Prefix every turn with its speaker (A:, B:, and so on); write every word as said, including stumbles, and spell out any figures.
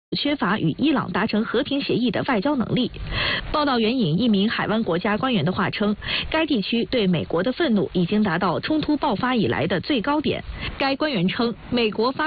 A: 缺乏与伊朗达成和平协议的外交能力。报道援引一名海湾国家官员的话称，该地区对美国的愤怒已经达到冲突爆发以来的最高点。该官员称，美国发